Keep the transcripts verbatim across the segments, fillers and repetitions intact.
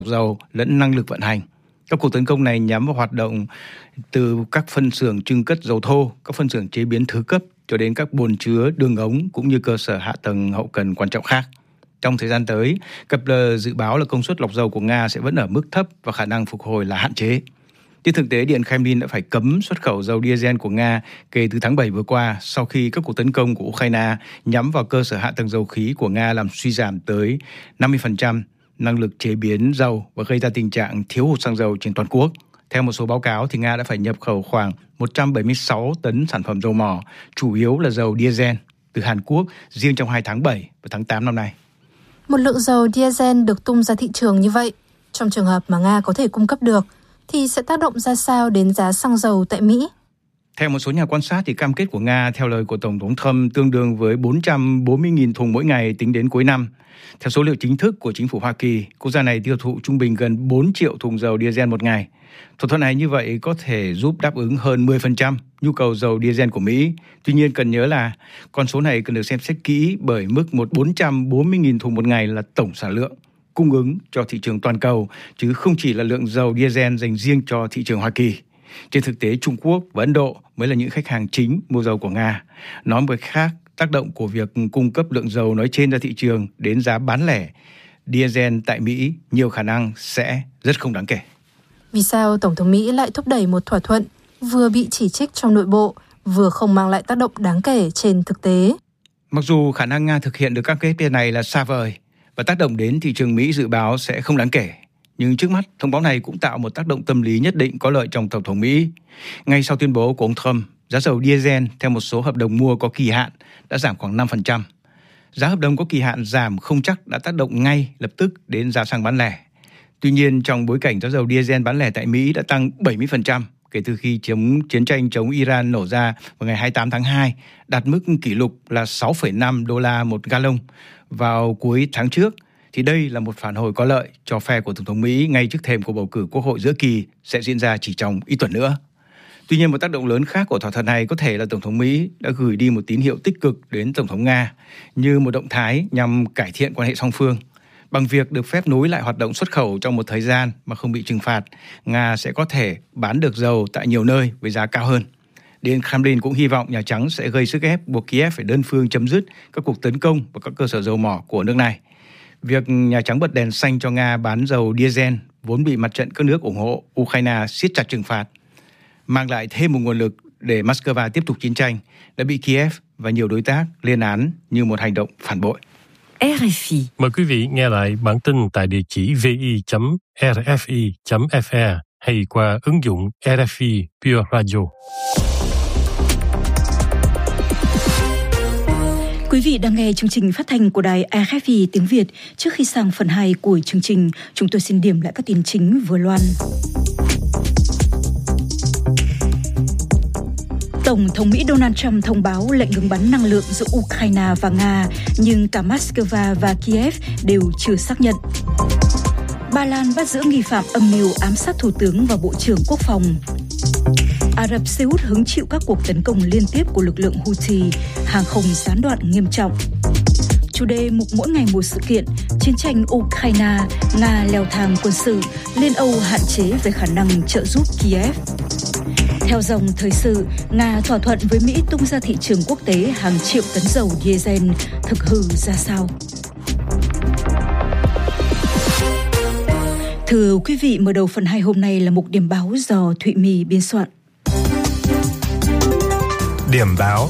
dầu lẫn năng lực vận hành. Các cuộc tấn công này nhắm vào hoạt động từ các phân xưởng trưng cất dầu thô, các phân xưởng chế biến thứ cấp cho đến các bồn chứa, đường ống cũng như cơ sở hạ tầng hậu cần quan trọng khác. Trong thời gian tới, Kepler dự báo là công suất lọc dầu của Nga sẽ vẫn ở mức thấp và khả năng phục hồi là hạn chế. Trên thực tế, Điện Kremlin đã phải cấm xuất khẩu dầu diesel của Nga kể từ tháng bảy vừa qua sau khi các cuộc tấn công của Ukraine nhắm vào cơ sở hạ tầng dầu khí của Nga làm suy giảm tới năm mươi phần trăm năng lực chế biến dầu và gây ra tình trạng thiếu hụt xăng dầu trên toàn quốc. Theo một số báo cáo, thì Nga đã phải nhập khẩu khoảng một trăm bảy mươi sáu tấn sản phẩm dầu mỏ, chủ yếu là dầu diesel, từ Hàn Quốc riêng trong hai tháng bảy và tháng tám năm nay. Một lượng dầu diesel được tung ra thị trường như vậy, trong trường hợp mà Nga có thể cung cấp được, thì sẽ tác động ra sao đến giá xăng dầu tại Mỹ? Theo một số nhà quan sát, thì cam kết của Nga theo lời của Tổng thống Trump tương đương với bốn trăm bốn mươi nghìn thùng mỗi ngày tính đến cuối năm. Theo số liệu chính thức của chính phủ Hoa Kỳ, quốc gia này tiêu thụ trung bình gần bốn triệu thùng dầu diesel một ngày. Thỏa thuận này như vậy có thể giúp đáp ứng hơn mười phần trăm nhu cầu dầu diesel của Mỹ. Tuy nhiên cần nhớ là con số này cần được xem xét kỹ bởi mức bốn trăm bốn mươi nghìn thùng một ngày là tổng sản lượng cung ứng cho thị trường toàn cầu, chứ không chỉ là lượng dầu diesel dành riêng cho thị trường Hoa Kỳ. Trên thực tế, Trung Quốc và Ấn Độ mới là những khách hàng chính mua dầu của Nga. Nói một cách khác, tác động của việc cung cấp lượng dầu nói trên ra thị trường đến giá bán lẻ diesel tại Mỹ nhiều khả năng sẽ rất không đáng kể. Vì sao Tổng thống Mỹ lại thúc đẩy một thỏa thuận vừa bị chỉ trích trong nội bộ, vừa không mang lại tác động đáng kể trên thực tế? Mặc dù khả năng Nga thực hiện được các kết quả này là xa vời và tác động đến thị trường Mỹ dự báo sẽ không đáng kể, nhưng trước mắt, thông báo này cũng tạo một tác động tâm lý nhất định có lợi trong Tổng thống Mỹ. Ngay sau tuyên bố của ông Trump, giá dầu diesel theo một số hợp đồng mua có kỳ hạn đã giảm khoảng năm phần trăm. Giá hợp đồng có kỳ hạn giảm không chắc đã tác động ngay lập tức đến giá xăng bán lẻ. Tuy nhiên, trong bối cảnh giá dầu diesel bán lẻ tại Mỹ đã tăng bảy mươi phần trăm kể từ khi chống chiến tranh chống Iran nổ ra vào ngày hai mươi tám tháng hai, đạt mức kỷ lục là sáu phẩy năm đô la một gallon vào cuối tháng trước, thì đây là một phản hồi có lợi cho phe của Tổng thống Mỹ ngay trước thềm cuộc bầu cử Quốc hội giữa kỳ sẽ diễn ra chỉ trong ít tuần nữa. Tuy nhiên, một tác động lớn khác của thỏa thuận này có thể là Tổng thống Mỹ đã gửi đi một tín hiệu tích cực đến Tổng thống Nga như một động thái nhằm cải thiện quan hệ song phương. Bằng việc được phép nối lại hoạt động xuất khẩu trong một thời gian mà không bị trừng phạt, Nga sẽ có thể bán được dầu tại nhiều nơi với giá cao hơn. Điện Kremlin cũng hy vọng Nhà Trắng sẽ gây sức ép buộc Kiev phải đơn phương chấm dứt các cuộc tấn công vào các cơ sở dầu mỏ của nước này. Việc Nhà Trắng bật đèn xanh cho Nga bán dầu diesel vốn bị mặt trận các nước ủng hộ Ukraine siết chặt trừng phạt, mang lại thêm một nguồn lực để Moscow tiếp tục chiến tranh, đã bị Kiev và nhiều đối tác lên án như một hành động phản bội. rờ ép i. Mời quý vị nghe lại bản tin tại địa chỉ vi chấm rờ ép i chấm ép e hay qua ứng dụng rờ ép i Pure Radio. Quý vị đang nghe chương trình phát thanh của đài rờ ép i tiếng Việt. Trước khi sang phần hai của chương trình, chúng tôi xin điểm lại các tin chính vừa loan. Tổng thống Mỹ Donald Trump thông báo lệnh ngừng bắn năng lượng giữa Ukraine và Nga, nhưng cả Moscow và Kiev đều chưa xác nhận. Ba Lan bắt giữ nghi phạm âm mưu ám sát thủ tướng và bộ trưởng quốc phòng. Ả Rập Xê Út hứng chịu các cuộc tấn công liên tiếp của lực lượng Houthi, hàng không gián đoạn nghiêm trọng. Chủ đề mục mỗi ngày một sự kiện, chiến tranh Ukraine, Nga leo thang quân sự, Liên Âu hạn chế về khả năng trợ giúp Kiev. Theo dòng thời sự, Nga thỏa thuận với Mỹ tung ra thị trường quốc tế hàng triệu tấn dầu diesel, thực hư ra sao? Thưa quý vị, mở đầu phần hai hôm nay là mục điểm báo do Thụy My biên soạn. Điểm báo.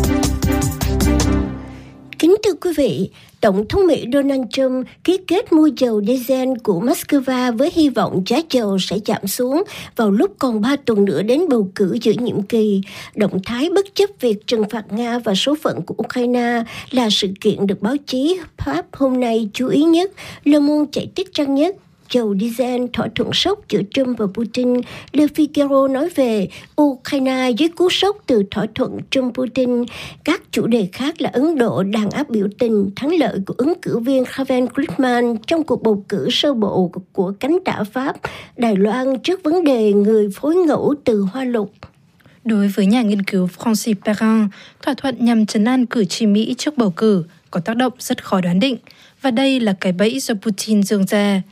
Kính thưa quý vị, Tổng thống Mỹ Donald Trump ký kết mua dầu diesel của Moscow với hy vọng giá dầu sẽ giảm xuống vào lúc còn ba tuần nữa đến bầu cử giữa nhiệm kỳ. Động thái bất chấp việc trừng phạt Nga và số phận của Ukraine là sự kiện được báo chí Pháp hôm nay chú ý nhất. Le Monde chạy tích trang nhất. Dầu diesel thỏa thuận sốc giữa Trump và Putin. Le Figaro nói về Ukraine dưới cú sốc từ thỏa thuận Trump-Putin. Các chủ đề khác là Ấn Độ đàn áp biểu tình, thắng lợi của ứng cử viên Kevin Griezmann trong cuộc bầu cử sơ bộ của cánh tả Pháp, Đài Loan trước vấn đề người phối ngẫu từ Hoa Lục. Đối với nhà nghiên cứu Francis Perrin, thỏa thuận nhằm trấn an cử tri Mỹ trước bầu cử có tác động rất khó đoán định, và đây là cái bẫy do Putin dương ra.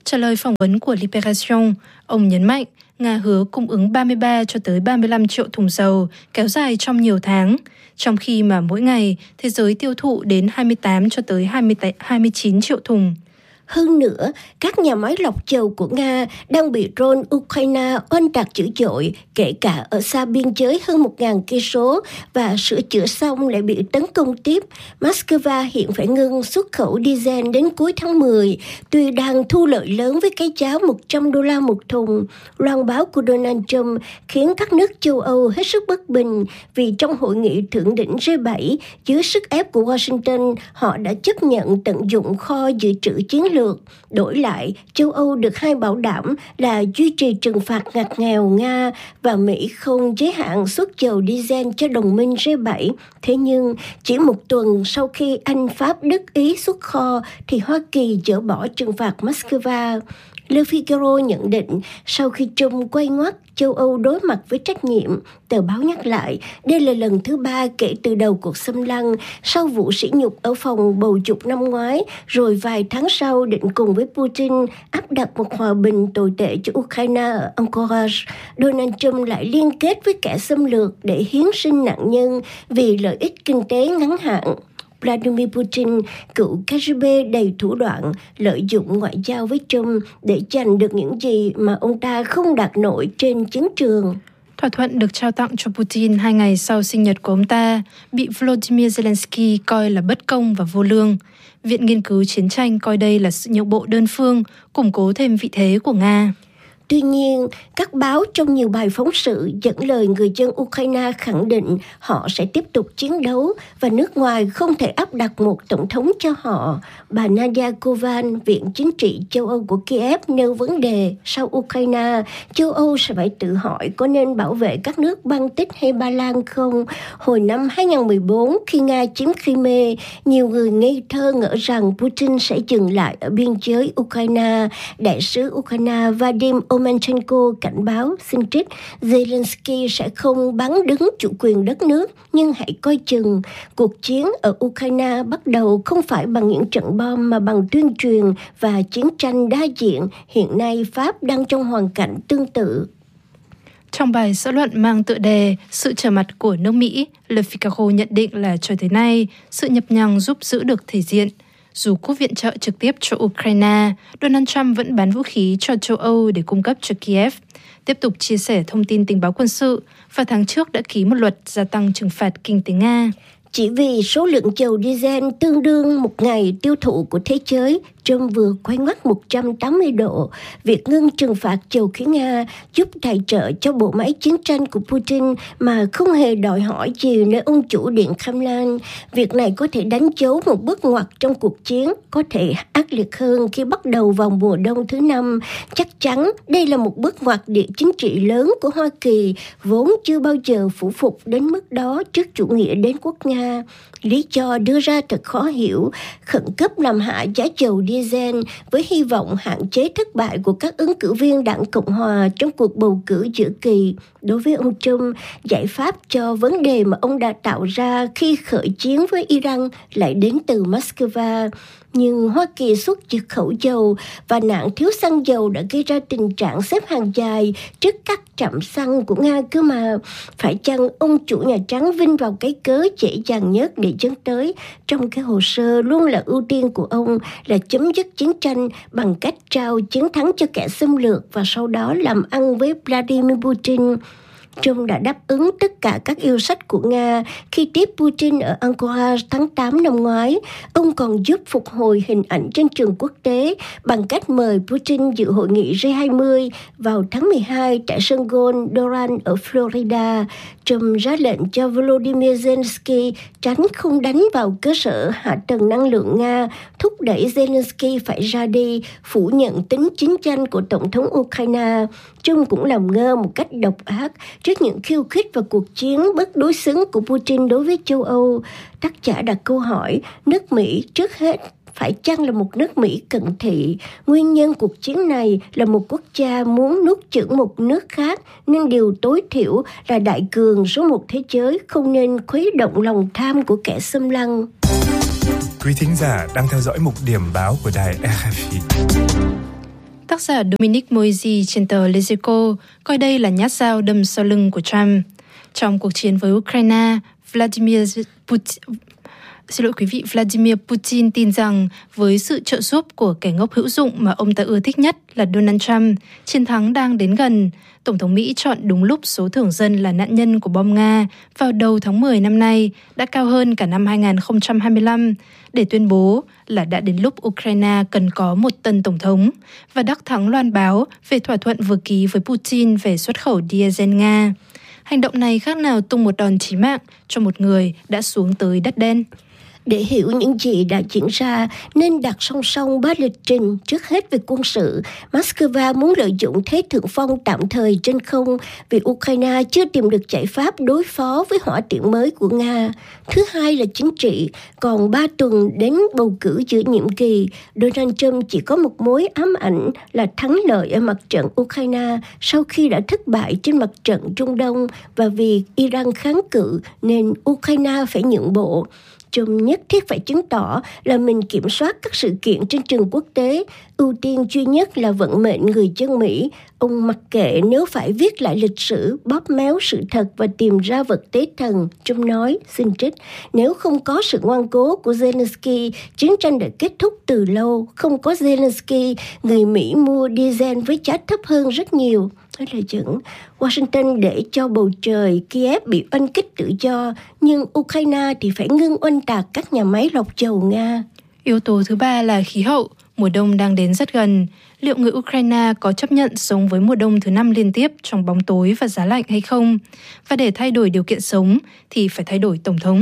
Trả lời phỏng vấn của Libération, ông nhấn mạnh Nga hứa cung ứng ba mươi ba cho tới ba mươi lăm triệu thùng dầu kéo dài trong nhiều tháng, trong khi mà mỗi ngày thế giới tiêu thụ đến hai mươi tám cho tới hai mươi chín triệu thùng. Hơn nữa, các nhà máy lọc dầu của Nga đang bị drone Ukraine oanh tạc dữ dội, kể cả ở xa biên giới hơn một nghìn cây số, và sửa chữa xong lại bị tấn công tiếp. Moscow hiện phải ngưng xuất khẩu diesel đến cuối tháng mười, tuy đang thu lợi lớn với cái giá một trăm đô la một thùng. Loan báo của Donald Trump khiến các nước châu Âu hết sức bất bình vì trong hội nghị thượng đỉnh G bảy, dưới sức ép của Washington, họ đã chấp nhận tận dụng kho dự trữ chiến lược. Đổi lại, châu Âu được hai bảo đảm là duy trì trừng phạt ngặt nghèo Nga và Mỹ không giới hạn xuất dầu diesel cho đồng minh G bảy. Thế nhưng, chỉ một tuần sau khi Anh, Pháp, Đức, Ý xuất kho thì Hoa Kỳ dỡ bỏ trừng phạt Moscow. Le Figaro nhận định sau khi Trump quay ngoắt, châu Âu đối mặt với trách nhiệm. Tờ báo nhắc lại, đây là lần thứ ba kể từ đầu cuộc xâm lăng sau vụ sỉ nhục ở phòng bầu dục năm ngoái, rồi vài tháng sau định cùng với Putin áp đặt một hòa bình tồi tệ cho Ukraine ở Anchorage. Donald Trump lại liên kết với kẻ xâm lược để hiến sinh nạn nhân vì lợi ích kinh tế ngắn hạn. Vladimir Putin, cựu K G B đầy thủ đoạn, lợi dụng ngoại giao với Trump để giành được những gì mà ông ta không đạt nổi trên chiến trường. Thỏa thuận được trao tặng cho Putin hai ngày sau sinh nhật của ông ta bị Volodymyr Zelensky coi là bất công và vô lương. Viện Nghiên cứu Chiến tranh coi đây là sự nhượng bộ đơn phương, củng cố thêm vị thế của Nga. Tuy nhiên, các báo trong nhiều bài phóng sự dẫn lời người dân Ukraine khẳng định họ sẽ tiếp tục chiến đấu và nước ngoài không thể áp đặt một tổng thống cho họ. Bà Nadia Kovan, Viện Chính trị châu Âu của Kiev nêu vấn đề sau Ukraine, châu Âu sẽ phải tự hỏi có nên bảo vệ các nước Baltic hay Ba Lan không? Hồi năm hai không một bốn, khi Nga chiếm Crimea, nhiều người ngây thơ ngỡ rằng Putin sẽ dừng lại ở biên giới Ukraine. Đại sứ Ukraine Vadim Omenchenko cảnh báo, xin trích, Zelensky sẽ không bắn đứng chủ quyền đất nước, nhưng hãy coi chừng. Cuộc chiến ở Ukraine bắt đầu không phải bằng những trận bom mà bằng tuyên truyền và chiến tranh đa diện. Hiện nay Pháp đang trong hoàn cảnh tương tự. Trong bài xã luận mang tựa đề Sự trở mặt của nước Mỹ, Le Figaro nhận định là cho tới nay, sự nhập nhằng giúp giữ được thể diện. Dù cúp viện trợ trực tiếp cho Ukraine, Donald Trump vẫn bán vũ khí cho châu Âu để cung cấp cho Kiev, tiếp tục chia sẻ thông tin tình báo quân sự và tháng trước đã ký một luật gia tăng trừng phạt kinh tế Nga. Chỉ vì số lượng dầu diesel tương đương một ngày tiêu thụ của thế giới, Trump vừa quay ngoắt một trăm tám mươi độ. Việc ngưng trừng phạt dầu khí Nga giúp tài trợ cho bộ máy chiến tranh của Putin mà không hề đòi hỏi gì nơi ông chủ Điện Kremlin. Việc này có thể đánh dấu một bước ngoặt trong cuộc chiến, có thể ác liệt hơn khi bắt đầu vào mùa đông thứ năm. Chắc chắn đây là một bước ngoặt địa chính trị lớn của Hoa Kỳ, vốn chưa bao giờ phủ phục đến mức đó trước chủ nghĩa đế quốc Nga. Lý do đưa ra thật khó hiểu, khẩn cấp làm hạ giá dầu diesel với hy vọng hạn chế thất bại của các ứng cử viên Đảng Cộng Hòa trong cuộc bầu cử giữa kỳ. Đối với ông Trump, giải pháp cho vấn đề mà ông đã tạo ra khi khởi chiến với Iran lại đến từ Moscow. Nhưng Hoa Kỳ xuất nhập khẩu dầu và nạn thiếu xăng dầu đã gây ra tình trạng xếp hàng dài trước các trạm xăng của Nga cơ mà. Phải chăng ông chủ Nhà Trắng vin vào cái cớ dễ dàng nhất để dẫn tới trong cái hồ sơ luôn là ưu tiên của ông là chấm dứt chiến tranh bằng cách trao chiến thắng cho kẻ xâm lược và sau đó làm ăn với Vladimir Putin. Trump đã đáp ứng tất cả các yêu sách của Nga khi tiếp Putin ở Anchorage tháng tám năm ngoái. Ông còn giúp phục hồi hình ảnh trên trường quốc tế bằng cách mời Putin dự hội nghị G hai mươi vào tháng mười hai tại sân golf Doral ở Florida. Trump ra lệnh cho Volodymyr Zelensky tránh không đánh vào cơ sở hạ tầng năng lượng Nga, thúc đẩy Zelensky phải ra đi, phủ nhận tính chính danh của Tổng thống Ukraine. Trump cũng làm ngơ một cách độc ác trước những khiêu khích và cuộc chiến bất đối xứng của Putin đối với châu Âu. Tác giả đặt câu hỏi, nước Mỹ trước hết phải chăng là một nước Mỹ cận thị? Nguyên nhân cuộc chiến này là một quốc gia muốn nuốt chửng một nước khác, nên điều tối thiểu là đại cường số một thế giới không nên khuấy động lòng tham của kẻ xâm lăng. Quý thính giả đang theo dõi mục điểm báo của đài rờ ép i. Tác giả Dominic Moisy trên tờ Les Echos coi đây là nhát dao đâm sau lưng của Trump. Trong cuộc chiến với Ukraine, Vladimir Putin, xin lỗi quý vị, Vladimir Putin tin rằng với sự trợ giúp của kẻ ngốc hữu dụng mà ông ta ưa thích nhất là Donald Trump, chiến thắng đang đến gần. Tổng thống Mỹ chọn đúng lúc số thường dân là nạn nhân của bom Nga vào đầu tháng mười năm nay đã cao hơn cả năm hai không hai lăm để tuyên bố là đã đến lúc Ukraine cần có một tân tổng thống, và đắc thắng loan báo về thỏa thuận vừa ký với Putin về xuất khẩu diesel Nga. Hành động này khác nào tung một đòn chí mạng cho một người đã xuống tới đất đen. Để hiểu những gì đã diễn ra, nên đặt song song ba lịch trình. Trước hết về quân sự, Moscow muốn lợi dụng thế thượng phong tạm thời trên không vì Ukraine chưa tìm được giải pháp đối phó với hỏa tiễn mới của Nga. Thứ hai là chính trị. Còn ba tuần đến bầu cử giữa nhiệm kỳ, Donald Trump chỉ có một mối ám ảnh là thắng lợi ở mặt trận Ukraine sau khi đã thất bại trên mặt trận Trung Đông, và vì Iran kháng cự nên Ukraine phải nhượng bộ. Trump nhất thiết phải chứng tỏ là mình kiểm soát các sự kiện trên trường quốc tế, ưu tiên duy nhất là vận mệnh người dân Mỹ. Ông mặc kệ nếu phải viết lại lịch sử, bóp méo sự thật và tìm ra vật tế thần. Trump nói, xin trích, nếu không có sự ngoan cố của Zelensky, chiến tranh đã kết thúc từ lâu. Không có Zelensky, người Mỹ mua diesel với giá thấp hơn rất nhiều. Đó là chuẩn. Washington để cho bầu trời Kiev bị oanh kích tự do, nhưng Ukraine thì phải ngưng oanh tạc các nhà máy lọc dầu Nga. Yếu tố thứ ba là khí hậu. Mùa đông đang đến rất gần. Liệu người Ukraine có chấp nhận sống với mùa đông thứ năm liên tiếp trong bóng tối và giá lạnh hay không? Và để thay đổi điều kiện sống thì phải thay đổi tổng thống.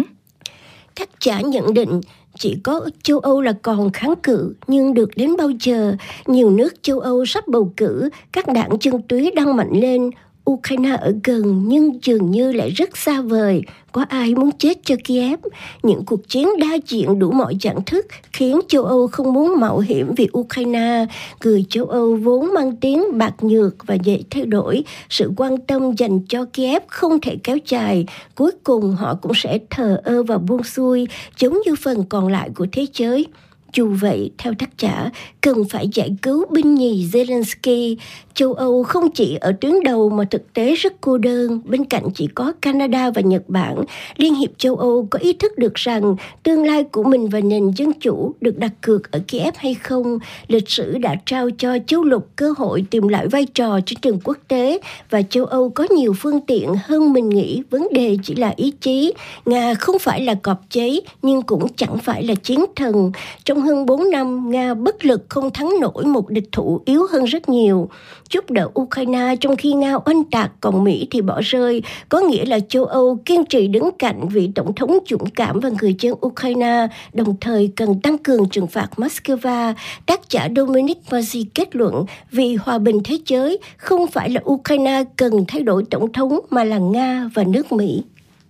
Các giả nhận định chỉ có châu Âu là còn kháng cự, nhưng được đến bao giờ? Nhiều nước châu Âu sắp bầu cử, các đảng chân túy đang mạnh lên. Ukraine ở gần nhưng dường như lại rất xa vời. Có ai muốn chết cho Kiev? Những cuộc chiến đa diện đủ mọi dạng thức khiến châu Âu không muốn mạo hiểm vì Ukraine. Người châu Âu vốn mang tiếng bạc nhược và dễ thay đổi. Sự quan tâm dành cho Kiev không thể kéo dài. Cuối cùng họ cũng sẽ thờ ơ và buông xuôi, giống như phần còn lại của thế giới. Dù vậy, theo tác giả, cần phải giải cứu binh nhì Zelensky. Châu Âu không chỉ ở tuyến đầu mà thực tế rất cô đơn. Bên cạnh chỉ có Canada và Nhật Bản, Liên hiệp châu Âu có ý thức được rằng tương lai của mình và nền dân chủ được đặt cược ở Kiev hay không. Lịch sử đã trao cho châu lục cơ hội tìm lại vai trò trên trường quốc tế, và châu Âu có nhiều phương tiện hơn mình nghĩ. Vấn đề chỉ là ý chí. Nga không phải là cọp cháy, nhưng cũng chẳng phải là chiến thần. Trong hơn bốn năm, Nga bất lực không thắng nổi một địch thủ yếu hơn rất nhiều. Giúp đỡ Ukraine trong khi Nga oanh tạc, còn Mỹ thì bỏ rơi, có nghĩa là châu Âu kiên trì đứng cạnh vị tổng thống dũng cảm và người dân Ukraine, đồng thời cần tăng cường trừng phạt Moscow. Tác giả Dominic Moisy kết luận, vì hòa bình thế giới, không phải là Ukraine cần thay đổi tổng thống mà là Nga và nước Mỹ.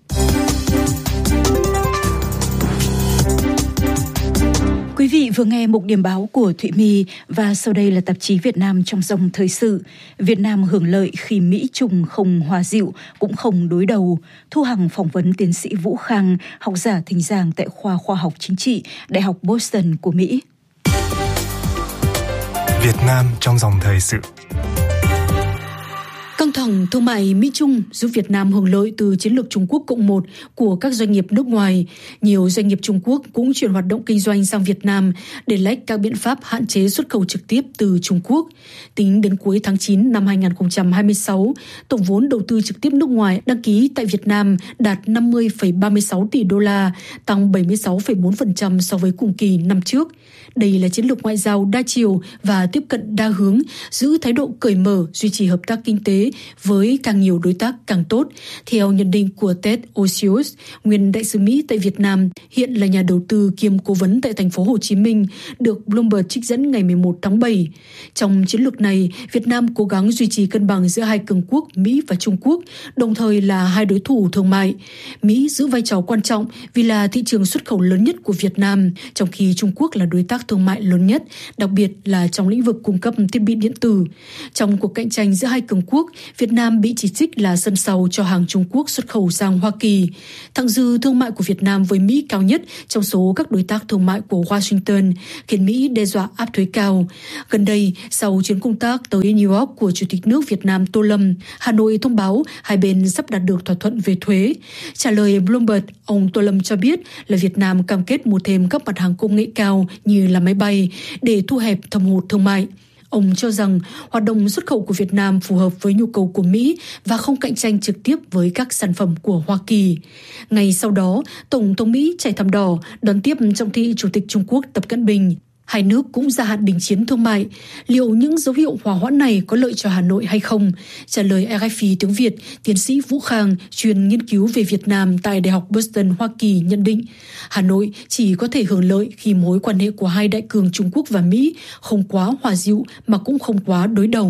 Quý vị vừa nghe mục điểm báo của Thụy My, và sau đây là tạp chí Việt Nam trong dòng thời sự. Việt Nam hưởng lợi khi Mỹ Trung không hòa dịu, cũng không đối đầu. Thu Hằng phỏng vấn tiến sĩ Vũ Khang, học giả thính giảng tại khoa khoa học chính trị, Đại học Boston của Mỹ. Việt Nam trong dòng thời sự. Căng thẳng thương mại Mỹ-Trung giúp Việt Nam hưởng lợi từ chiến lược Trung Quốc cộng một của các doanh nghiệp nước ngoài. Nhiều doanh nghiệp Trung Quốc cũng chuyển hoạt động kinh doanh sang Việt Nam để lách các biện pháp hạn chế xuất khẩu trực tiếp từ Trung Quốc. Tính đến cuối tháng chín năm hai không hai sáu, tổng vốn đầu tư trực tiếp nước ngoài đăng ký tại Việt Nam đạt năm mươi phẩy ba mươi sáu tỷ đô la, tăng bảy mươi sáu phẩy bốn phần trăm so với cùng kỳ năm trước. Đây là chiến lược ngoại giao đa chiều và tiếp cận đa hướng, giữ thái độ cởi mở, duy trì hợp tác kinh tế với càng nhiều đối tác càng tốt. Theo nhận định của Ted Osius, nguyên đại sứ Mỹ tại Việt Nam, hiện là nhà đầu tư kiêm cố vấn tại thành phố Hồ Chí Minh, được Bloomberg trích dẫn ngày mười một tháng bảy. Trong chiến lược này, Việt Nam cố gắng duy trì cân bằng giữa hai cường quốc Mỹ và Trung Quốc, đồng thời là hai đối thủ thương mại. Mỹ giữ vai trò quan trọng vì là thị trường xuất khẩu lớn nhất của Việt Nam, trong khi Trung Quốc là đối tác thương mại lớn nhất, đặc biệt là trong lĩnh vực cung cấp thiết bị điện tử. Trong cuộc cạnh tranh giữa hai cường quốc, Việt Nam bị chỉ trích là sân sau cho hàng Trung Quốc xuất khẩu sang Hoa Kỳ. Thặng dư thương mại của Việt Nam với Mỹ cao nhất trong số các đối tác thương mại của Washington, khiến Mỹ đe dọa áp thuế cao. Gần đây, sau chuyến công tác tới New York của Chủ tịch nước Việt Nam Tô Lâm, Hà Nội thông báo hai bên sắp đạt được thỏa thuận về thuế. Trả lời Bloomberg, ông Tô Lâm cho biết là Việt Nam cam kết mua thêm các mặt hàng công nghệ cao như là máy bay để thu hẹp thâm hụt thương mại. Ông cho rằng hoạt động xuất khẩu của Việt Nam phù hợp với nhu cầu của Mỹ và không cạnh tranh trực tiếp với các sản phẩm của Hoa Kỳ. Ngay sau đó, Tổng thống Mỹ chạy thảm đỏ đón tiếp trọng thị Chủ tịch Trung Quốc Tập Cận Bình. Hai nước cũng gia hạn đình chiến thương mại. Liệu những dấu hiệu hòa hoãn này có lợi cho Hà Nội hay không? Trả lời rờ ép i tiếng Việt, tiến sĩ Vũ Khang, chuyên nghiên cứu về Việt Nam tại Đại học Boston, Hoa Kỳ nhận định, Hà Nội chỉ có thể hưởng lợi khi mối quan hệ của hai đại cường Trung Quốc và Mỹ không quá hòa dịu mà cũng không quá đối đầu.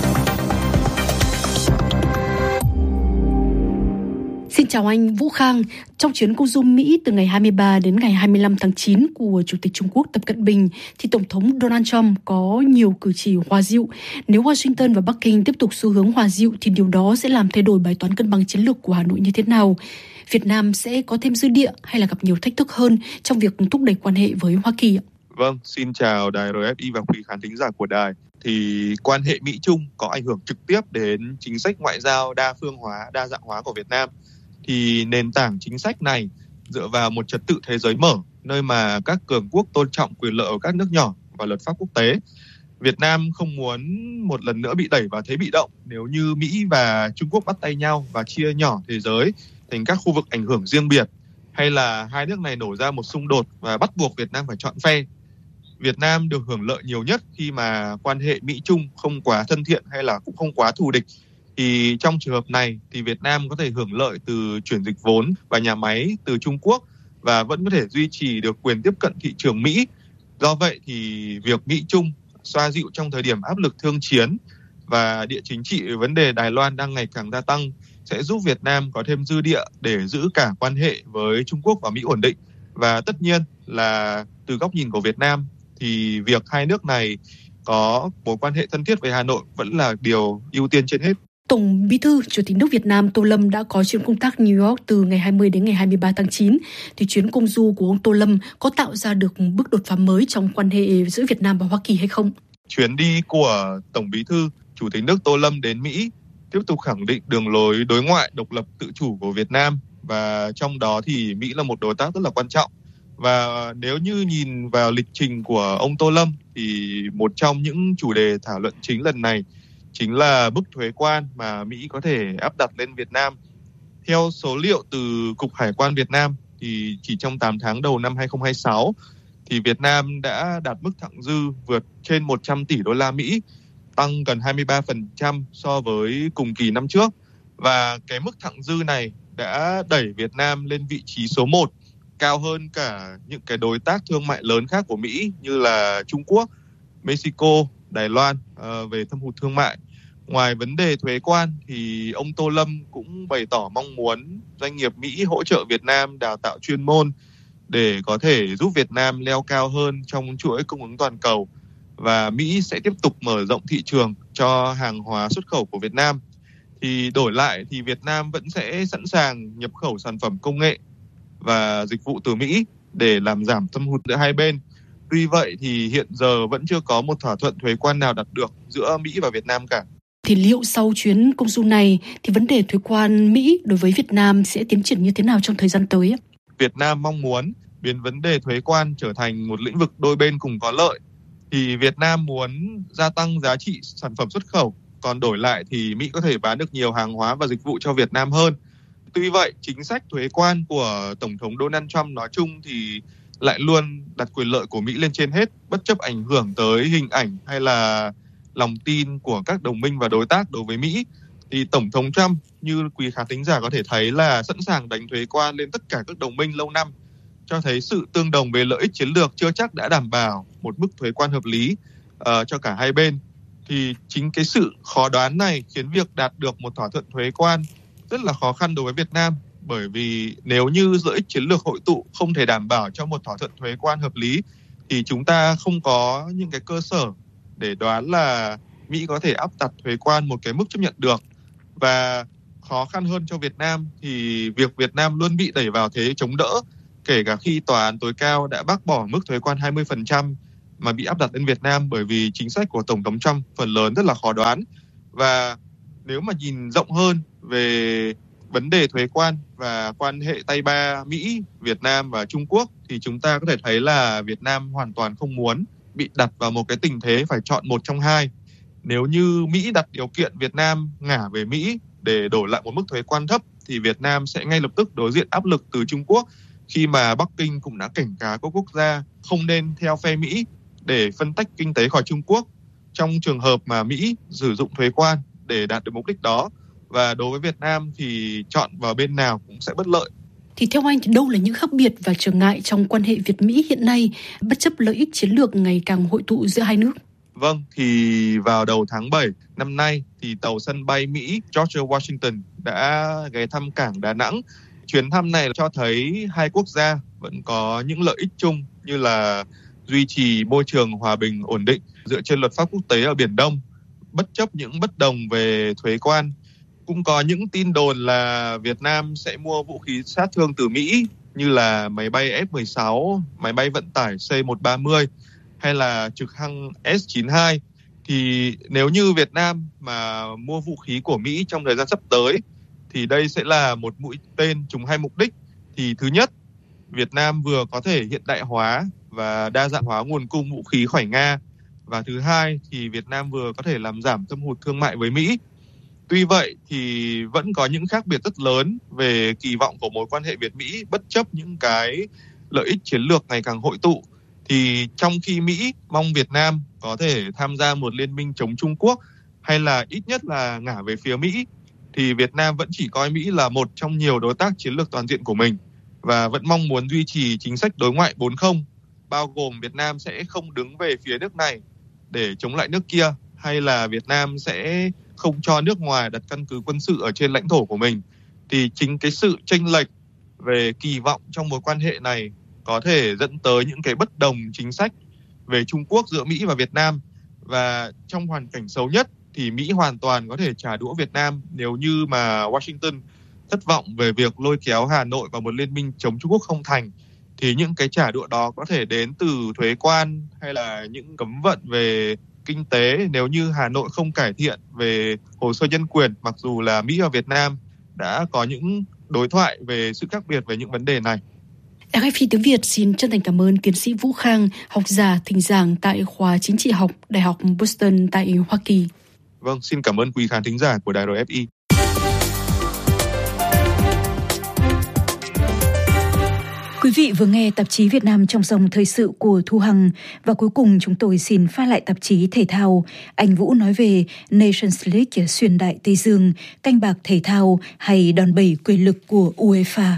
Xin chào anh Vũ Khang. Trong chuyến công du Mỹ từ ngày hai mươi ba đến ngày hai mươi lăm tháng chín của Chủ tịch Trung Quốc Tập Cận Bình, thì Tổng thống Donald Trump có nhiều cử chỉ hòa dịu. Nếu Washington và Bắc Kinh tiếp tục xu hướng hòa dịu thì điều đó sẽ làm thay đổi bài toán cân bằng chiến lược của Hà Nội như thế nào? Việt Nam sẽ có thêm dư địa hay là gặp nhiều thách thức hơn trong việc thúc đẩy quan hệ với Hoa Kỳ? Vâng, xin chào đài rờ ép i và quý khán thính giả của đài. Thì quan hệ Mỹ-Trung có ảnh hưởng trực tiếp đến chính sách ngoại giao đa phương hóa, đa dạng hóa của Việt Nam. Thì nền tảng chính sách này dựa vào một trật tự thế giới mở, nơi mà các cường quốc tôn trọng quyền lợi của các nước nhỏ và luật pháp quốc tế. Việt Nam không muốn một lần nữa bị đẩy vào thế bị động nếu như Mỹ và Trung Quốc bắt tay nhau và chia nhỏ thế giới thành các khu vực ảnh hưởng riêng biệt, hay là hai nước này nổ ra một xung đột và bắt buộc Việt Nam phải chọn phe. Việt Nam được hưởng lợi nhiều nhất khi mà quan hệ Mỹ-Trung không quá thân thiện hay là cũng không quá thù địch. Thì trong trường hợp này thì Việt Nam có thể hưởng lợi từ chuyển dịch vốn và nhà máy từ Trung Quốc và vẫn có thể duy trì được quyền tiếp cận thị trường Mỹ. Do vậy thì việc Mỹ-Trung xoa dịu trong thời điểm áp lực thương chiến và địa chính trị vấn đề Đài Loan đang ngày càng gia tăng sẽ giúp Việt Nam có thêm dư địa để giữ cả quan hệ với Trung Quốc và Mỹ ổn định. Và tất nhiên là từ góc nhìn của Việt Nam thì việc hai nước này có mối quan hệ thân thiết với Hà Nội vẫn là điều ưu tiên trên hết. Tổng Bí thư Chủ tịch nước Việt Nam Tô Lâm đã có chuyến công tác New York từ ngày hai mươi đến ngày hai mươi ba tháng chín. Thì chuyến công du của ông Tô Lâm có tạo ra được bước đột phá mới trong quan hệ giữa Việt Nam và Hoa Kỳ hay không? Chuyến đi của Tổng Bí thư Chủ tịch nước Tô Lâm đến Mỹ tiếp tục khẳng định đường lối đối ngoại độc lập tự chủ của Việt Nam, và trong đó thì Mỹ là một đối tác rất là quan trọng. Và nếu như nhìn vào lịch trình của ông Tô Lâm thì một trong những chủ đề thảo luận chính lần này chính là mức thuế quan mà Mỹ có thể áp đặt lên Việt Nam. Theo số liệu từ Cục Hải quan Việt Nam thì chỉ trong tám tháng đầu năm hai không hai sáu thì Việt Nam đã đạt mức thặng dư vượt trên một trăm tỷ đô la Mỹ, tăng gần hai mươi ba phần trăm so với cùng kỳ năm trước. Và cái mức thặng dư này đã đẩy Việt Nam lên vị trí số một, cao hơn cả những cái đối tác thương mại lớn khác của Mỹ như là Trung Quốc, Mexico, Đài Loan uh, về thâm hụt thương mại. Ngoài vấn đề thuế quan thì ông Tô Lâm cũng bày tỏ mong muốn doanh nghiệp Mỹ hỗ trợ Việt Nam đào tạo chuyên môn để có thể giúp Việt Nam leo cao hơn trong chuỗi cung ứng toàn cầu, và Mỹ sẽ tiếp tục mở rộng thị trường cho hàng hóa xuất khẩu của Việt Nam. Thì đổi lại thì Việt Nam vẫn sẽ sẵn sàng nhập khẩu sản phẩm công nghệ và dịch vụ từ Mỹ để làm giảm thâm hụt giữa hai bên. Tuy vậy thì hiện giờ vẫn chưa có một thỏa thuận thuế quan nào đạt được giữa Mỹ và Việt Nam cả. Thì liệu sau chuyến công du này thì vấn đề thuế quan Mỹ đối với Việt Nam sẽ tiến triển như thế nào trong thời gian tới? Việt Nam mong muốn biến vấn đề thuế quan trở thành một lĩnh vực đôi bên cùng có lợi. Thì Việt Nam muốn gia tăng giá trị sản phẩm xuất khẩu, còn đổi lại thì Mỹ có thể bán được nhiều hàng hóa và dịch vụ cho Việt Nam hơn. Tuy vậy, chính sách thuế quan của Tổng thống Donald Trump nói chung thì lại luôn đặt quyền lợi của Mỹ lên trên hết, bất chấp ảnh hưởng tới hình ảnh hay là lòng tin của các đồng minh và đối tác đối với Mỹ. Thì Tổng thống Trump, như quý khán thính giả có thể thấy, là sẵn sàng đánh thuế quan lên tất cả các đồng minh lâu năm, cho thấy sự tương đồng về lợi ích chiến lược chưa chắc đã đảm bảo một mức thuế quan hợp lý uh, cho cả hai bên. Thì chính cái sự khó đoán này khiến việc đạt được một thỏa thuận thuế quan rất là khó khăn đối với Việt Nam, bởi vì nếu như lợi ích chiến lược hội tụ không thể đảm bảo cho một thỏa thuận thuế quan hợp lý thì chúng ta không có những cái cơ sở để đoán là Mỹ có thể áp đặt thuế quan một cái mức chấp nhận được. Và khó khăn hơn cho Việt Nam thì việc Việt Nam luôn bị đẩy vào thế chống đỡ, kể cả khi Tòa án tối cao đã bác bỏ mức thuế quan hai mươi phần trăm mà bị áp đặt lên Việt Nam, bởi vì chính sách của Tổng thống Trump phần lớn rất là khó đoán. Và nếu mà nhìn rộng hơn về vấn đề thuế quan và quan hệ tay ba Mỹ, Việt Nam và Trung Quốc thì chúng ta có thể thấy là Việt Nam hoàn toàn không muốn bị đặt vào một cái tình thế phải chọn một trong hai. Nếu như Mỹ đặt điều kiện Việt Nam ngả về Mỹ để đổi lại một mức thuế quan thấp thì Việt Nam sẽ ngay lập tức đối diện áp lực từ Trung Quốc, khi mà Bắc Kinh cũng đã cảnh cáo các quốc gia không nên theo phe Mỹ để phân tách kinh tế khỏi Trung Quốc trong trường hợp mà Mỹ sử dụng thuế quan để đạt được mục đích đó. Và đối với Việt Nam thì chọn vào bên nào cũng sẽ bất lợi. Thì theo anh thì đâu là những khác biệt và trở ngại trong quan hệ Việt-Mỹ hiện nay, bất chấp lợi ích chiến lược ngày càng hội tụ giữa hai nước? Vâng, thì vào đầu tháng bảy năm nay thì tàu sân bay Mỹ George Washington đã ghé thăm cảng Đà Nẵng. Chuyến thăm này cho thấy hai quốc gia vẫn có những lợi ích chung như là duy trì môi trường hòa bình ổn định dựa trên luật pháp quốc tế ở Biển Đông, bất chấp những bất đồng về thuế quan. Cũng có những tin đồn là Việt Nam sẽ mua vũ khí sát thương từ Mỹ như là máy bay F mười sáu, máy bay vận tải C một ba mươi hay là trực thăng S chín hai. Thì nếu như Việt Nam mà mua vũ khí của Mỹ trong thời gian sắp tới thì đây sẽ là một mũi tên trúng hai mục đích. Thì thứ nhất, Việt Nam vừa có thể hiện đại hóa và đa dạng hóa nguồn cung vũ khí khỏi Nga. Và thứ hai thì Việt Nam vừa có thể làm giảm thâm hụt thương mại với Mỹ. Tuy vậy thì vẫn có những khác biệt rất lớn về kỳ vọng của mối quan hệ Việt-Mỹ, bất chấp những cái lợi ích chiến lược ngày càng hội tụ. Thì trong khi Mỹ mong Việt Nam có thể tham gia một liên minh chống Trung Quốc hay là ít nhất là ngả về phía Mỹ, thì Việt Nam vẫn chỉ coi Mỹ là một trong nhiều đối tác chiến lược toàn diện của mình và vẫn mong muốn duy trì chính sách đối ngoại bốn không, bao gồm Việt Nam sẽ không đứng về phía nước này để chống lại nước kia, hay là Việt Nam sẽ không cho nước ngoài đặt căn cứ quân sự ở trên lãnh thổ của mình. Thì chính cái sự chênh lệch về kỳ vọng trong mối quan hệ này có thể dẫn tới những cái bất đồng chính sách về Trung Quốc giữa Mỹ và Việt Nam. Và trong hoàn cảnh xấu nhất thì Mỹ hoàn toàn có thể trả đũa Việt Nam nếu như mà Washington thất vọng về việc lôi kéo Hà Nội vào một liên minh chống Trung Quốc không thành. Thì những cái trả đũa đó có thể đến từ thuế quan hay là những cấm vận về kinh tế nếu như Hà Nội không cải thiện về hồ sơ nhân quyền, mặc dù là Mỹ và Việt Nam đã có những đối thoại về sự khác biệt về những vấn đề này. rờ ép i tiếng Việt xin chân thành cảm ơn tiến sĩ Vũ Khang, học giả thỉnh giảng tại khoa chính trị học Đại học Boston tại Hoa Kỳ. Vâng, xin cảm ơn quý khán thính giả của đài rờ ép i. Quý vị vừa nghe tạp chí Việt Nam trong dòng thời sự của Thu Hằng. Và cuối cùng chúng tôi xin phát lại tạp chí thể thao. Anh Vũ nói về Nations League xuyên đại Tây Dương, canh bạc thể thao hay đòn bẩy quyền lực của UEFA.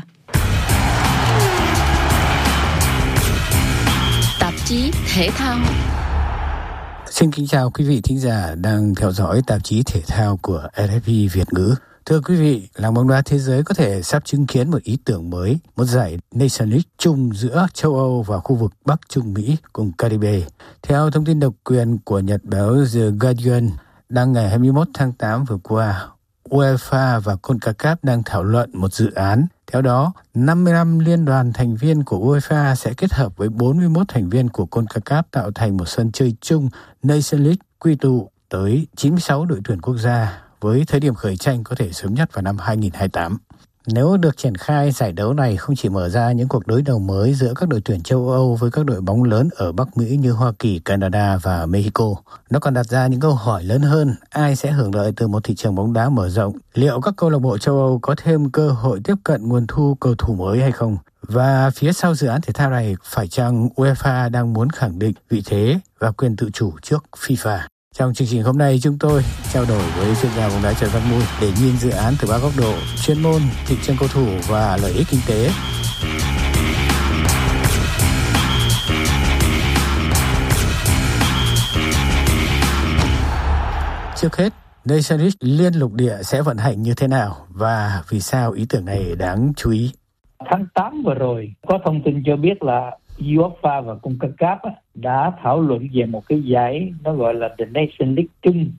Tạp chí thể thao. Xin kính chào quý vị thính giả đang theo dõi tạp chí thể thao của rờ ép i Việt ngữ. Thưa quý vị, làng bóng đá thế giới có thể sắp chứng kiến một ý tưởng mới, một giải Nations League chung giữa châu Âu và khu vực Bắc Trung Mỹ cùng Caribe. Theo thông tin độc quyền của nhật báo The Guardian, đăng ngày hai mươi mốt tháng tám vừa qua, UEFA và CONCACAF đang thảo luận một dự án. Theo đó, năm mươi lăm liên đoàn thành viên của UEFA sẽ kết hợp với bốn mươi mốt thành viên của CONCACAF tạo thành một sân chơi chung Nations League quy tụ tới chín mươi sáu đội tuyển quốc gia, với thời điểm khởi tranh có thể sớm nhất vào năm hai không hai tám. Nếu được triển khai, giải đấu này không chỉ mở ra những cuộc đối đầu mới giữa các đội tuyển châu Âu với các đội bóng lớn ở Bắc Mỹ như Hoa Kỳ, Canada và Mexico, nó còn đặt ra những câu hỏi lớn hơn: ai sẽ hưởng lợi từ một thị trường bóng đá mở rộng? Liệu các câu lạc bộ châu Âu có thêm cơ hội tiếp cận nguồn thu cầu thủ mới hay không? Và phía sau dự án thể thao này, phải chăng UEFA đang muốn khẳng định vị thế và quyền tự chủ trước FIFA? Trong chương trình hôm nay, chúng tôi trao đổi với chuyên gia bóng đá Trần Văn Mui để nhìn dự án từ ba góc độ: chuyên môn, thị trường cầu thủ và lợi ích kinh tế. Trước hết, Nations League liên lục địa sẽ vận hành như thế nào và vì sao ý tưởng này đáng chú ý? Tháng tám vừa rồi, có thông tin cho biết là UEFA và CONCACAF đã thảo luận về một cái giải nó gọi là The Nations League chung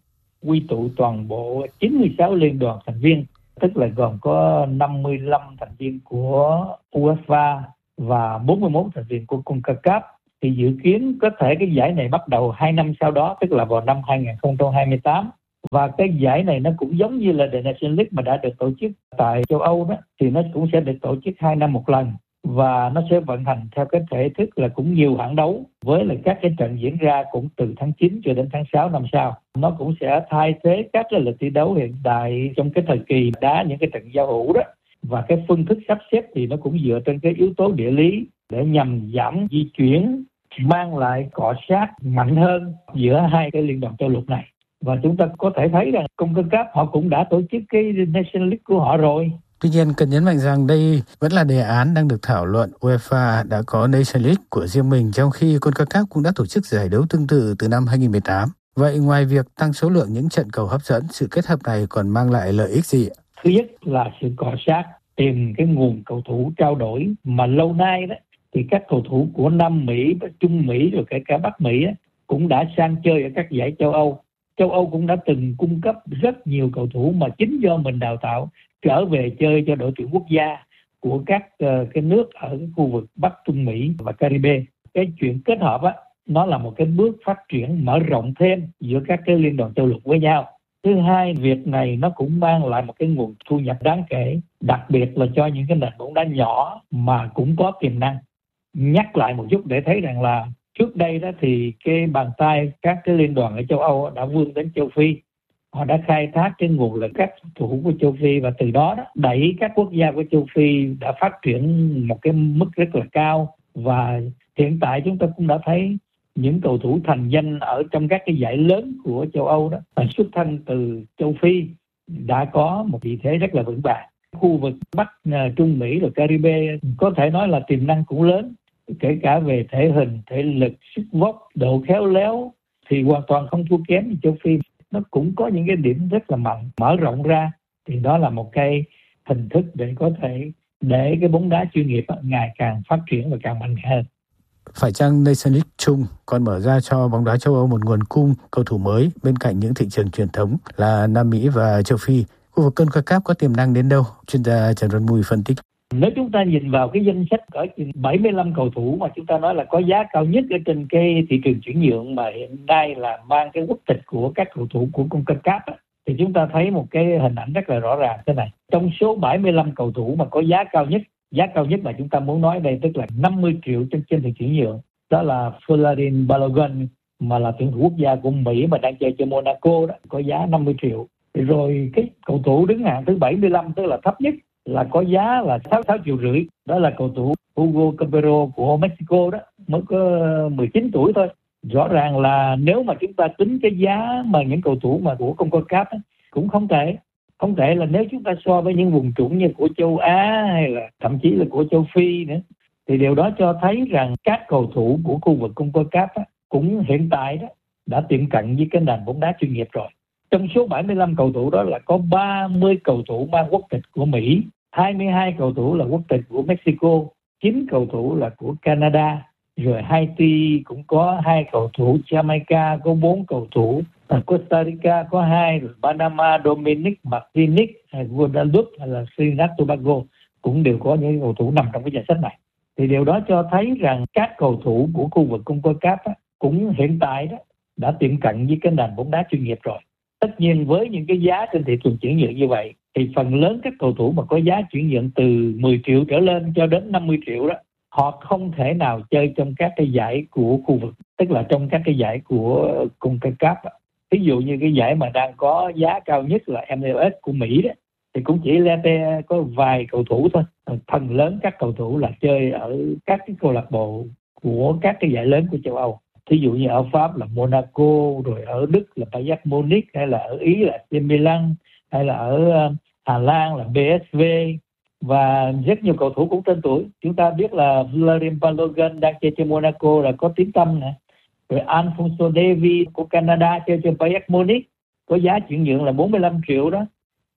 quy tụ toàn bộ chín mươi sáu liên đoàn thành viên, tức là gồm có năm mươi lăm thành viên của UEFA và bốn mươi mốt thành viên của CONCACAF. Thì dự kiến có thể cái giải này bắt đầu hai năm sau đó, tức là vào năm hai không hai tám. Và cái giải này nó cũng giống như là The Nations League mà đã được tổ chức tại châu Âu đó, thì nó cũng sẽ được tổ chức hai năm một lần. Và nó sẽ vận hành theo cái thể thức là cũng nhiều hạng đấu, với lại các cái trận diễn ra cũng từ tháng chín cho đến tháng sáu năm sau. Nó cũng sẽ thay thế các cái lịch thi đấu hiện tại trong cái thời kỳ đá những cái trận giao hữu đó. Và cái phương thức sắp xếp thì nó cũng dựa trên cái yếu tố địa lý để nhằm giảm di chuyển, mang lại cọ sát mạnh hơn giữa hai cái liên đoàn châu lục này. Và chúng ta có thể thấy rằng CONCACAF họ cũng đã tổ chức cái Nations League của họ rồi. Tuy nhiên, cần nhấn mạnh rằng đây vẫn là đề án đang được thảo luận. UEFA đã có Nations League của riêng mình, trong khi CONCACAF cũng đã tổ chức giải đấu tương tự từ năm hai không một tám. Vậy ngoài việc tăng số lượng những trận cầu hấp dẫn, sự kết hợp này còn mang lại lợi ích gì? Thứ nhất là sự cọ sát, tìm cái nguồn cầu thủ trao đổi mà lâu nay đó thì các cầu thủ của Nam Mỹ, Trung Mỹ rồi kể cả Bắc Mỹ đó, cũng đã sang chơi ở các giải châu Âu. Châu Âu cũng đã từng cung cấp rất nhiều cầu thủ mà chính do mình đào tạo trở về chơi cho đội tuyển quốc gia của các uh, cái nước ở cái khu vực Bắc Trung Mỹ và Caribe. Cái chuyện kết hợp á, nó là một cái bước phát triển mở rộng thêm giữa các cái liên đoàn châu lục với nhau. Thứ hai, việc này nó cũng mang lại một cái nguồn thu nhập đáng kể, đặc biệt là cho những cái nền bóng đá nhỏ mà cũng có tiềm năng. Nhắc lại một chút để thấy rằng là trước đây đó thì cái bàn tay các cái liên đoàn ở châu Âu đã vươn đến châu Phi. Họ đã khai thác cái nguồn lực các cầu thủ của châu Phi và từ đó, đó đẩy các quốc gia của châu Phi đã phát triển một cái mức rất là cao. Và hiện tại chúng ta cũng đã thấy những cầu thủ thành danh ở trong các cái giải lớn của châu Âu đó xuất thân từ châu Phi đã có một vị thế rất là vững vàng. Khu vực Bắc Trung Mỹ và Caribe có thể nói là tiềm năng cũng lớn, kể cả về thể hình, thể lực, sức vóc, độ khéo léo thì hoàn toàn không thua kém như châu Phi. Nó cũng có những cái điểm rất là mạnh, mở rộng ra thì đó là một cái hình thức để có thể để cái bóng đá chuyên nghiệp ngày càng phát triển và càng mạnh hơn. Phải chăng Nations League chung còn mở ra cho bóng đá châu Âu một nguồn cung cầu thủ mới bên cạnh những thị trường truyền thống là Nam Mỹ và châu Phi? Khu vực CONCACAF có tiềm năng đến đâu? Chuyên gia Trần Văn Mùi phân tích. Nếu chúng ta nhìn vào cái danh sách ở bảy mươi lăm cầu thủ mà chúng ta nói là có giá cao nhất ở trên cái thị trường chuyển nhượng mà hiện nay là mang cái quốc tịch của các cầu thủ của CONCACAF thì chúng ta thấy một cái hình ảnh rất là rõ ràng thế này. Trong số bảy mươi lăm cầu thủ mà có giá cao nhất, giá cao nhất mà chúng ta muốn nói đây tức là năm mươi triệu trên trên thị trường chuyển nhượng, đó là Folarin Balogun mà là tuyển thủ quốc gia của Mỹ mà đang chơi cho Monaco đó, có giá năm mươi triệu. Rồi cái cầu thủ đứng hạng thứ bảy mươi lăm tức là thấp nhất là có giá là sáu mươi sáu triệu rưỡi, đó là cầu thủ Hugo Campero của Mexico đó, mới có mười chín tuổi thôi. Rõ ràng là nếu mà chúng ta tính cái giá mà những cầu thủ mà của CONCACAF cũng không tệ. Không tệ là nếu chúng ta so với những vùng trũng như của châu Á hay là thậm chí là của châu Phi nữa, thì điều đó cho thấy rằng các cầu thủ của khu vực CONCACAF cũng hiện tại đó đã tiệm cận với cái nền bóng đá chuyên nghiệp rồi. Trong số bảy mươi lăm cầu thủ đó là có ba mươi cầu thủ mang quốc tịch của Mỹ, hai mươi hai cầu thủ là quốc tịch của Mexico, chín cầu thủ là của Canada, rồi Haiti cũng có hai cầu thủ, Jamaica có bốn cầu thủ, Costa Rica có hai, rồi Panama, Dominic, Martinique, Guadeloupe hay là Trinidad Tobago cũng đều có những cầu thủ nằm trong cái danh sách này. Thì điều đó cho thấy rằng các cầu thủ của khu vực CONCACAF cũng hiện tại đó đã tiệm cận với cái nền bóng đá chuyên nghiệp rồi. Tất nhiên với những cái giá trên thị trường chuyển nhượng như vậy thì phần lớn các cầu thủ mà có giá chuyển nhượng từ mười triệu trở lên cho đến năm mươi triệu đó, họ không thể nào chơi trong các cái giải của khu vực, tức là trong các cái giải của CONCACAF. Ví dụ như cái giải mà đang có giá cao nhất là em lờ ét của Mỹ đó, thì cũng chỉ là có vài cầu thủ thôi. Phần lớn các cầu thủ là chơi ở các cái câu lạc bộ của các cái giải lớn của châu Âu. Thí dụ như ở Pháp là Monaco, rồi ở Đức là Bayern Munich, hay là ở Ý là a xê Milan, hay là ở Hà Lan là bê ét vê, và rất nhiều cầu thủ cũng tên tuổi. Chúng ta biết là Folarin Balogun đang chơi cho Monaco là có tiếng tăm nè. Rồi Alphonso Davies của Canada chơi cho Bayern Munich, có giá chuyển nhượng là bốn mươi lăm triệu đó.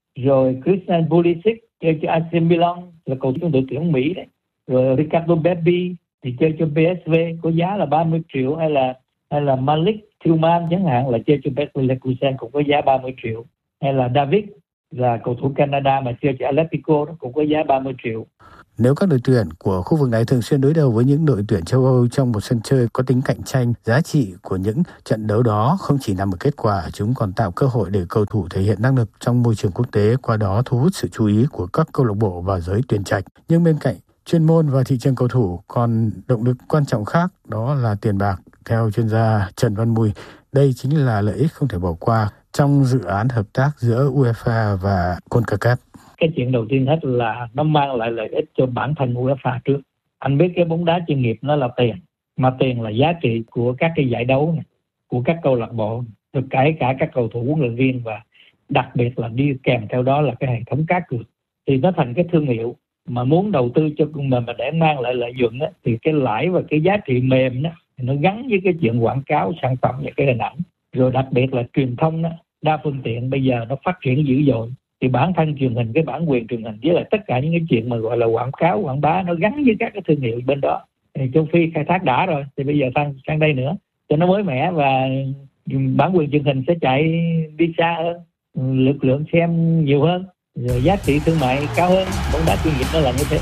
Rồi Christian Pulisic chơi cho a xê Milan là cầu thủ đội tuyển Mỹ đấy. Rồi Ricardo Pepi thì chơi cho pê ét vê có giá là ba mươi triệu, hay là hay là Malik Tillman chẳng hạn là chơi cho Bayer Leverkusen cũng có giá ba mươi triệu, hay là David là cầu thủ Canada mà chơi cho Atletico nó cũng có giá ba mươi triệu. Nếu các đội tuyển của khu vực này thường xuyên đối đầu với những đội tuyển châu Âu trong một sân chơi có tính cạnh tranh, giá trị của những trận đấu đó không chỉ nằm ở kết quả, chúng còn tạo cơ hội để cầu thủ thể hiện năng lực trong môi trường quốc tế, qua đó thu hút sự chú ý của các câu lạc bộ và giới tuyển trạch. Nhưng bên cạnh chuyên môn và thị trường cầu thủ còn động lực quan trọng khác, đó là tiền bạc. Theo chuyên gia Trần Văn Mùi, đây chính là lợi ích không thể bỏ qua trong dự án hợp tác giữa UEFA và CONCACAF. Cái chuyện đầu tiên hết là nó mang lại lợi ích cho bản thân UEFA trước. Anh biết cái bóng đá chuyên nghiệp nó là tiền, mà tiền là giá trị của các cái giải đấu này, của các câu lạc bộ, rồi kể cả các cầu thủ, huấn luyện viên, và đặc biệt là đi kèm theo đó là cái hệ thống cá cược. Thì nó thành cái thương hiệu mà muốn đầu tư cho mà mà để mang lại lợi nhuận á, thì cái lãi và cái giá trị mềm đó thì nó gắn với cái chuyện quảng cáo sản phẩm và cái hình ảnh. Rồi đặc biệt là truyền thông đó, đa phương tiện bây giờ nó phát triển dữ dội. Thì bản thân truyền hình, cái bản quyền truyền hình với lại tất cả những cái chuyện mà gọi là quảng cáo, quảng bá nó gắn với các cái thương hiệu bên đó. Thì châu Phi khai thác đã rồi, thì bây giờ sang sang đây nữa cho nó mới mẻ, và bản quyền truyền hình sẽ chạy đi xa hơn, lực lượng xem nhiều hơn, rồi giá trị thương mại cao hơn. Bóng đá chuyên nghiệp nó là như thế.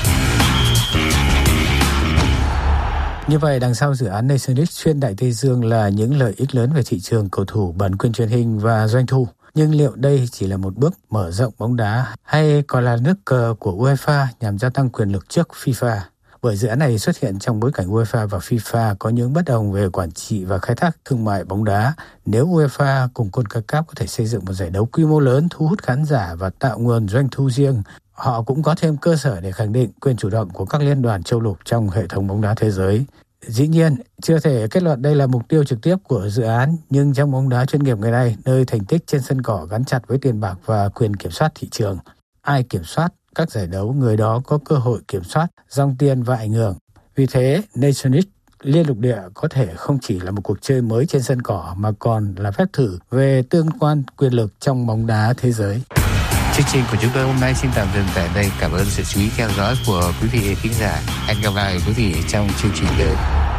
Như vậy, đằng sau dự án Nations League xuyên Đại Tây Dương là những lợi ích lớn về thị trường cầu thủ, bản quyền truyền hình và doanh thu. Nhưng liệu đây chỉ là một bước mở rộng bóng đá hay còn là nước cờ của UEFA nhằm gia tăng quyền lực trước FIFA? Bởi dự án này xuất hiện trong bối cảnh UEFA và FIFA có những bất đồng về quản trị và khai thác thương mại bóng đá. Nếu UEFA cùng CONCACAF có thể xây dựng một giải đấu quy mô lớn, thu hút khán giả và tạo nguồn doanh thu riêng, họ cũng có thêm cơ sở để khẳng định quyền chủ động của các liên đoàn châu lục trong hệ thống bóng đá thế giới. Dĩ nhiên, chưa thể kết luận đây là mục tiêu trực tiếp của dự án, nhưng trong bóng đá chuyên nghiệp ngày nay, nơi thành tích trên sân cỏ gắn chặt với tiền bạc và quyền kiểm soát thị trường, ai kiểm soát các giải đấu, người đó có cơ hội kiểm soát dòng tiền và ảnh hưởng. Vì thế, Nations League liên lục địa có thể không chỉ là một cuộc chơi mới trên sân cỏ mà còn là phép thử về tương quan quyền lực trong bóng đá thế giới. Chương trình của chúng tôi hôm nay xin tạm dừng tại đây. Cảm ơn sự chú ý theo dõi của quý vị khán giả. Hẹn gặp lại quý vị trong chương trình tới.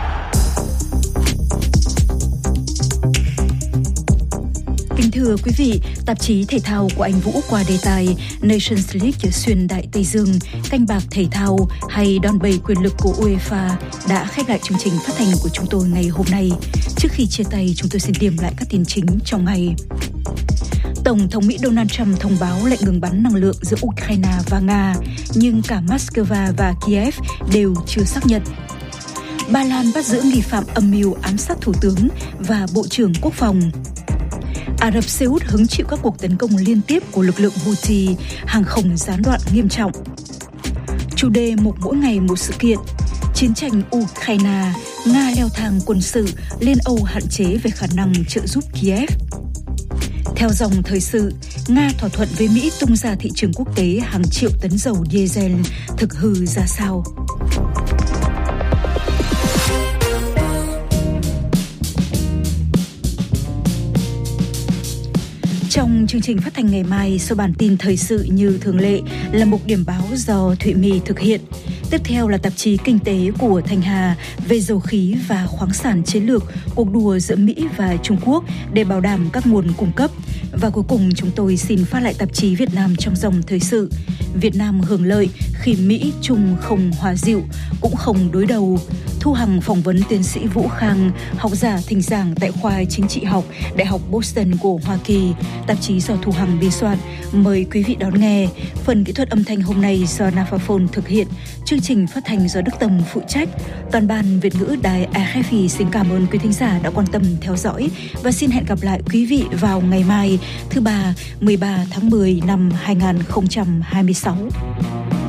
Kính thưa quý vị, tạp chí thể thao của anh Vũ qua đề tài Nations League xuyên Đại Tây Dương, canh bạc thể thao hay đòn bẩy quyền lực của UEFA đã khép lại chương trình phát thanh của chúng tôi ngày hôm nay. Trước khi chia tay, chúng tôi xin điểm lại các tin chính trong ngày. Tổng thống Mỹ Donald Trump thông báo lệnh ngừng bắn năng lượng giữa Ukraine và Nga, nhưng cả Moscow và Kiev đều chưa xác nhận. Ba Lan bắt giữ nghi phạm âm mưu ám sát thủ tướng và bộ trưởng quốc phòng. Ả Rập Xê Út hứng chịu các cuộc tấn công liên tiếp của lực lượng Houthi, hàng không gián đoạn nghiêm trọng. Chủ đề Mục mỗi ngày một sự kiện, chiến tranh Ukraine, Nga leo thang quân sự, Liên Âu hạn chế về khả năng trợ giúp Kiev. Theo dòng thời sự, Nga thỏa thuận với Mỹ tung ra thị trường quốc tế hàng triệu tấn dầu diesel, thực hư ra sao? Trong chương trình phát thanh ngày mai, sau bản tin thời sự như thường lệ là mục điểm báo do Thụy My thực hiện. Tiếp theo là tạp chí kinh tế của Thanh Hà về dầu khí và khoáng sản chiến lược, cuộc đua giữa Mỹ và Trung Quốc để bảo đảm các nguồn cung cấp. Và cuối cùng chúng tôi xin phát lại tạp chí Việt Nam trong dòng thời sự. Việt Nam hưởng lợi khi Mỹ Trung không hòa dịu, cũng không đối đầu. Thu Hằng phỏng vấn tiến sĩ Vũ Khang, học giả thỉnh giảng tại khoa chính trị học Đại học Boston của Hoa Kỳ. Tạp chí do Thu Hằng biên soạn. Mời quý vị đón nghe. Phần kỹ thuật âm thanh hôm nay do Nafaphone thực hiện. Chương trình phát thanh do Đức Tâm phụ trách. Toàn ban Việt ngữ Đài a ép i xin cảm ơn quý thính giả đã quan tâm theo dõi và xin hẹn gặp lại quý vị vào ngày mai, thứ ba, mười ba tháng mười năm hai nghìn không trăm hai mươi sáu.